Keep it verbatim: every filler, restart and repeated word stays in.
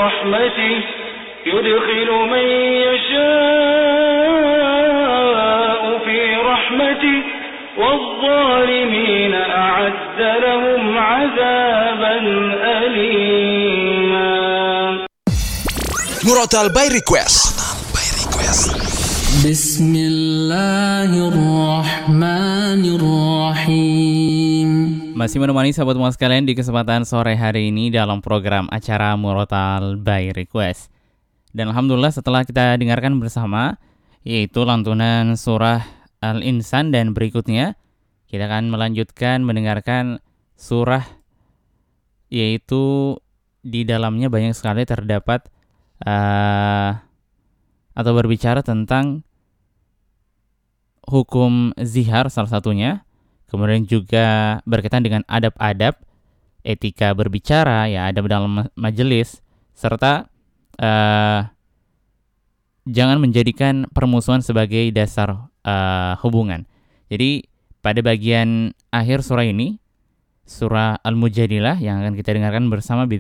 رحمته يدخل من يشاء في رحمته والظالمين أعد لهم عذابا أليما. Murotal by Request. Bismillahirrahmanirrahim. Masih menemani sahabat semua sekalian di kesempatan sore hari ini dalam program acara Murotal by Request. Dan alhamdulillah setelah kita dengarkan bersama yaitu lantunan surah Al-Insan, dan berikutnya kita akan melanjutkan mendengarkan surah yaitu di dalamnya banyak sekali terdapat uh, atau berbicara tentang hukum zihar salah satunya, kemudian juga berkaitan dengan adab-adab etika berbicara, ya adab dalam majelis, serta uh, jangan menjadikan permusuhan sebagai dasar uh, hubungan. Jadi pada bagian akhir surah ini, surah Al-Mujadilah yang akan kita dengarkan bersama